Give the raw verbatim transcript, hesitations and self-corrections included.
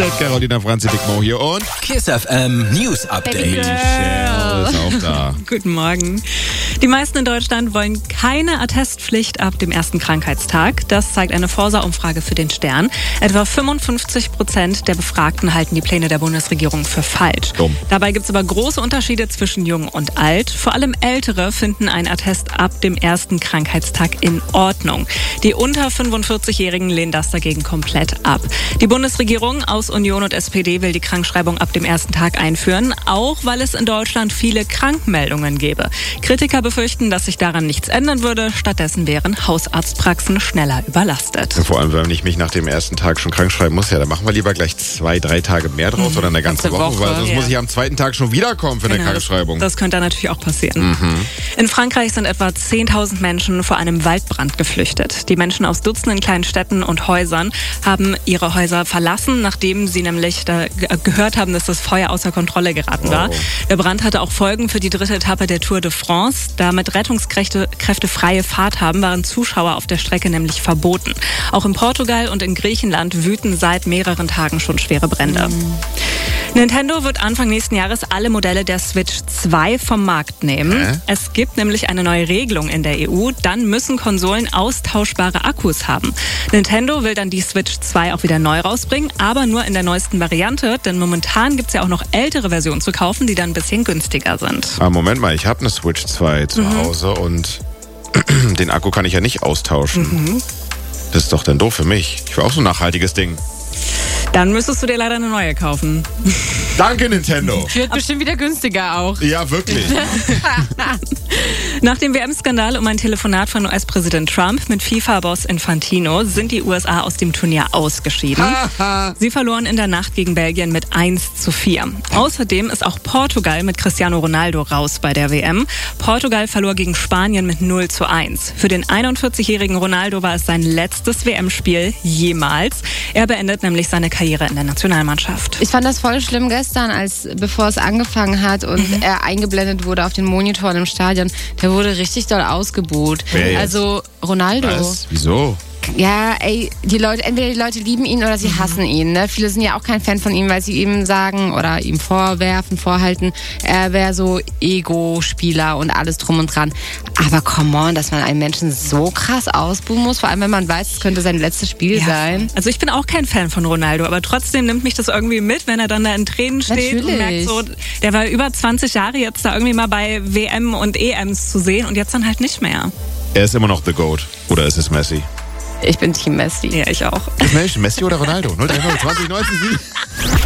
mit Carolina Franzi, Big Mo hier und Kiss F M News Update. Michelle ist auch da. Guten Morgen. Die meisten in Deutschland wollen keine Attestpflicht ab dem ersten Krankheitstag. Das zeigt eine Forsa-Umfrage für den Stern. Etwa fünfundfünfzig Prozent der Befragten halten die Pläne der Bundesregierung für falsch. Dumm. Dabei gibt es aber große Unterschiede zwischen Jung und Alt. Vor allem Ältere finden einen Attest ab dem ersten Krankheitstag in Ordnung. Die unter fünfundvierzig-Jährigen lehnen das dagegen komplett ab. Die Bundesregierung aus Union und S P D will die Krankschreibung ab dem ersten Tag einführen, auch weil es in Deutschland viele Krankmeldungen gäbe. Kritiker befürchten, dass sich daran nichts ändern würde. Stattdessen wären Hausarztpraxen schneller überlastet. Vor allem, wenn ich mich nach dem ersten Tag schon krank schreiben muss, ja, dann machen wir lieber gleich zwei, drei Tage mehr draus mhm. oder eine ganze, ganze Woche, Woche, weil sonst ja. muss ich am zweiten Tag schon wiederkommen für eine genau, Krankschreibung. Das, das könnte dann natürlich auch passieren. Mhm. In Frankreich sind etwa zehntausend Menschen vor einem Waldbrand geflüchtet. Die Menschen aus Dutzenden kleinen Städten und Häusern haben ihre Häuser verlassen, nachdem sie nämlich da gehört haben, dass das Feuer außer Kontrolle geraten war. Oh. Der Brand hatte auch Folgen für die dritte Etappe der Tour de France. Damit Rettungskräfte Kräfte freie Fahrt haben, waren Zuschauer auf der Strecke nämlich verboten. Auch in Portugal und in Griechenland wüten seit mehreren Tagen schon schwere Brände. Mhm. Nintendo wird Anfang nächsten Jahres alle Modelle der Switch zwei vom Markt nehmen. Hä? Es gibt nämlich eine neue Regelung in der E U. Dann müssen Konsolen austauschbare Akkus haben. Nintendo will dann die Switch zwei auch wieder neu rausbringen, aber nur in der neuesten Variante. Denn momentan gibt es ja auch noch ältere Versionen zu kaufen, die dann ein bisschen günstiger sind. Ah, Moment mal, ich habe eine Switch zwei zu mhm. Hause und den Akku kann ich ja nicht austauschen. Mhm. Das ist doch dann doof für mich. Ich will auch so ein nachhaltiges Ding. Dann müsstest du dir leider eine neue kaufen. Danke, Nintendo. Wird bestimmt wieder günstiger auch. Ja, wirklich. Nach dem W M-Skandal um ein Telefonat von U S-Präsident Trump mit FIFA-Boss Infantino sind die U S A aus dem Turnier ausgeschieden. Sie verloren in der Nacht gegen Belgien mit eins zu vier. Außerdem ist auch Portugal mit Cristiano Ronaldo raus bei der W M. Portugal verlor gegen Spanien mit null zu eins. Für den einundvierzigjährigen Ronaldo war es sein letztes W M-Spiel jemals. Er beendet nämlich seine Karriere in der Nationalmannschaft. Ich fand das voll schlimm gestern, als bevor es angefangen hat und mhm. er eingeblendet wurde auf den Monitoren im Stadion. Der wurde richtig doll ausgebuht. Wer jetzt? Also Ronaldo. Was? Wieso? Ja, ey, die Leute, entweder die Leute lieben ihn oder sie hassen ihn. Ne? Viele sind ja auch kein Fan von ihm, weil sie ihm sagen oder ihm vorwerfen, vorhalten, er wäre so Ego-Spieler und alles drum und dran. Aber come on, dass man einen Menschen so krass ausbuhen muss, vor allem wenn man weiß, es könnte sein letztes Spiel ja. sein. Also ich bin auch kein Fan von Ronaldo, aber trotzdem nimmt mich das irgendwie mit, wenn er dann da in Tränen steht. Natürlich. Und merkt so, der war über zwanzig Jahre jetzt da irgendwie mal bei W M und E Ms zu sehen und jetzt dann halt nicht mehr. Er ist immer noch the GOAT. Oder ist es Messi? Ich bin Team Messi. Ja, ich auch. Ist Messi oder Ronaldo? null drei null zwanzig neunzehn sieben